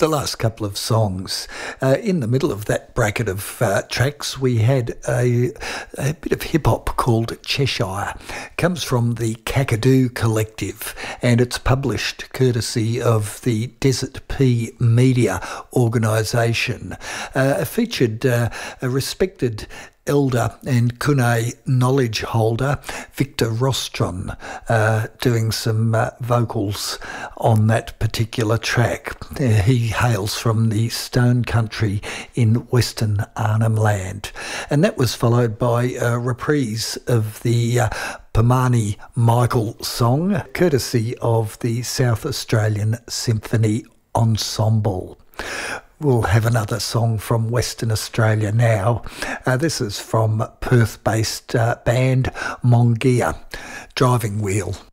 The last couple of songs. In the middle of that bracket of tracks, we had a bit of hip-hop called Cheshire. It comes from the Kakadu Collective, and it's published courtesy of the Desert Pea Media organisation. It featured a respected elder and Kune knowledge holder, Victor Rostron, doing some vocals on that particular track. He hails from the Stone Country in Western Arnhem Land. And that was followed by a reprise of the Pamani Michael song, courtesy of the South Australian Symphony Ensemble. We'll have another song from Western Australia now. This is from Perth-based band Mongia, Driving Wheel.